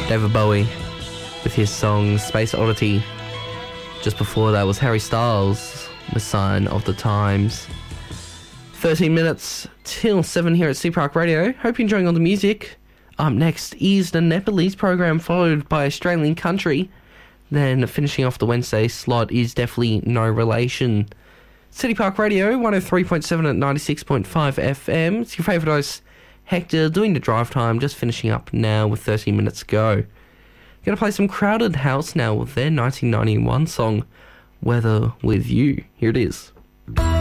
David Bowie with his song Space Oddity. Just before that was Harry Styles with Sign of the Times. 13 minutes till 7 here at City Park Radio. Hope you're enjoying all the music. Up next is the Nepalese program, followed by Australian country. Then finishing off the Wednesday slot is definitely No Relation. City Park Radio, 103.7 at 96.5 FM. It's your favourite host, Hector, doing the drive time, just finishing up now with 13 minutes to go. Gonna play some Crowded House now with their 1991 song, Weather With You. Here it is.